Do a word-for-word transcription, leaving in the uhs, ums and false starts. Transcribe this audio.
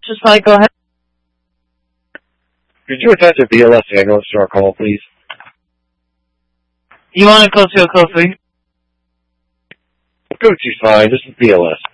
Just like, go ahead. Could you attach a B L S ambulance to our call, please? You want to go to a code three? Go to fine, just B L S.